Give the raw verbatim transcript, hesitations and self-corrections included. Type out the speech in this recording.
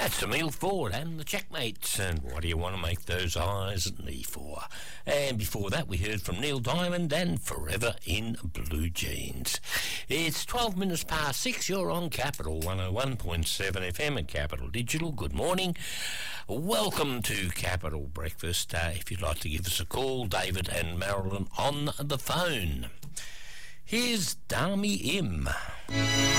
That's Emile Ford and the Checkmates, and what do you want to make those eyes at me for? And before that we heard from Neil Diamond and Forever in Blue Jeans. It's twelve minutes past six, you're on Capital one oh one point seven F M at Capital Digital. Good morning. Welcome to Capital Breakfast. Uh, if you'd like to give us a call, David and Marilyn on the phone. Here's Dami Im.